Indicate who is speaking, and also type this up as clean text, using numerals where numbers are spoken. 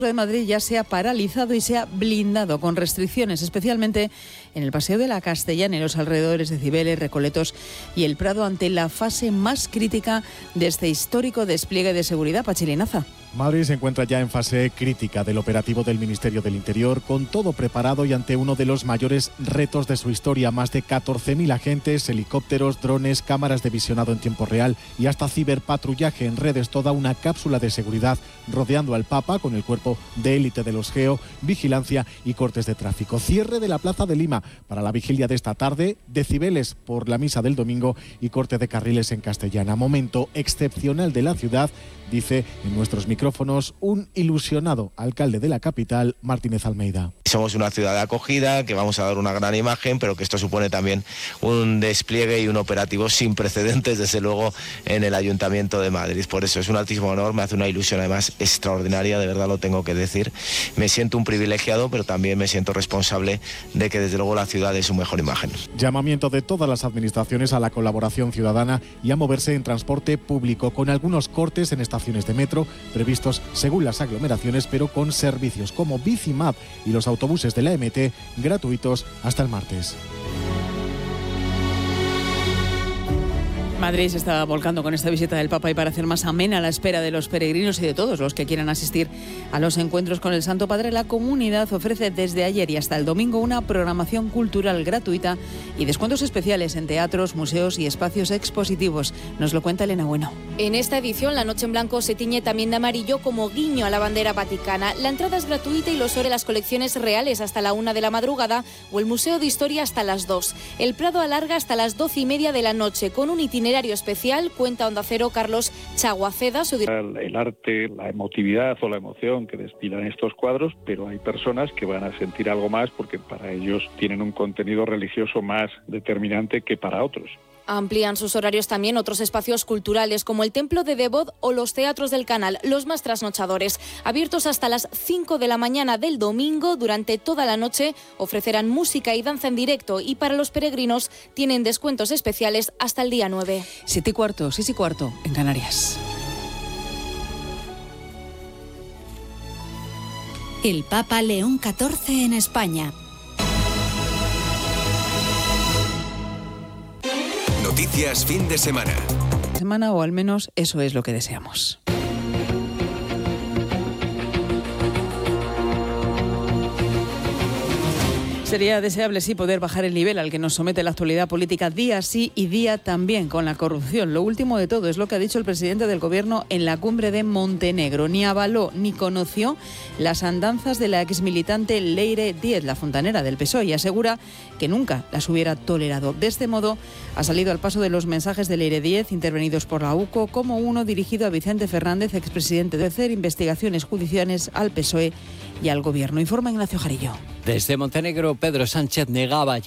Speaker 1: de Madrid ya se ha paralizado y se ha blindado con restricciones, especialmente en el Paseo de la Castellana y los alrededores de Cibeles, Recoletos y el Prado, ante la fase más crítica de este histórico despliegue de seguridad. Pachi Linaza.
Speaker 2: Madrid se encuentra ya en fase crítica del operativo del Ministerio del Interior, con todo preparado y ante uno de los mayores retos de su historia. Más de 14.000 agentes, helicópteros, drones, cámaras de visionado en tiempo real y hasta ciberpatrullaje en redes. Toda una cápsula de seguridad rodeando al Papa con el cuerpo de élite de los GEO, vigilancia y cortes de tráfico. Cierre de la Plaza de Lima para la vigilia de esta tarde, decibeles por la misa del domingo y corte de carriles en Castellana. Momento excepcional de la ciudad, dice en nuestros micrófonos un ilusionado alcalde de la capital, Martínez Almeida.
Speaker 3: Somos una ciudad de acogida, que vamos a dar una gran imagen, pero que esto supone también un despliegue y un operativo sin precedentes, desde luego, en el Ayuntamiento de Madrid. Por eso es un altísimo honor, me hace una ilusión además extraordinaria, de verdad lo tengo que decir. Me siento un privilegiado, pero también me siento responsable de que desde luego la ciudad dé su mejor imagen.
Speaker 2: Llamamiento de todas las administraciones a la colaboración ciudadana y a moverse en transporte público, con algunos cortes en estaciones de metro previstos según las aglomeraciones, pero con servicios como Bicimap y los autobuses de la MT gratuitos hasta el martes.
Speaker 1: Madrid se está volcando con esta visita del Papa y para hacer más amena la espera de los peregrinos y de todos los que quieran asistir a los encuentros con el Santo Padre, la comunidad ofrece desde ayer y hasta el domingo una programación cultural gratuita y descuentos especiales en teatros, museos y espacios expositivos. Nos lo cuenta Elena Bueno.
Speaker 4: En esta edición, la Noche en Blanco se tiñe también de amarillo como guiño a la bandera vaticana. La entrada es gratuita y lo sobre las colecciones reales hasta la 1 de la madrugada o el Museo de Historia hasta las 2. El Prado alarga hasta las 12:30 de la noche con un itinerario especial, cuenta Onda Cero Carlos Chaguaceda.
Speaker 5: El arte, la emotividad o la emoción que destilan estos cuadros, pero hay personas que van a sentir algo más porque para ellos tienen un contenido religioso más determinante que para otros.
Speaker 4: Amplían sus horarios también otros espacios culturales como el Templo de Devot o los teatros del Canal, los más trasnochadores. Abiertos hasta las 5 de la mañana del domingo, durante toda la noche ofrecerán música y danza en directo y para los peregrinos tienen descuentos especiales hasta el día 9.
Speaker 1: 7:15, 6:15 en Canarias.
Speaker 6: El Papa León XIV en España.
Speaker 7: Noticias fin de semana.
Speaker 1: O al menos eso es lo que deseamos. Sería deseable, sí, poder bajar el nivel al que nos somete la actualidad política día sí y día también con la corrupción. Lo último de todo es lo que ha dicho el presidente del Gobierno en la cumbre de Montenegro. Ni avaló ni conoció las andanzas de la exmilitante Leire Díez, la fontanera del PSOE, y asegura que nunca las hubiera tolerado. De este modo, ha salido al paso de los mensajes de Leire Díez, intervenidos por la UCO, como uno dirigido a Vicente Fernández, expresidente de hacer investigaciones judiciales al PSOE y al Gobierno. Informa Ignacio Jarillo.
Speaker 8: Desde Montenegro, Pedro Sánchez negaba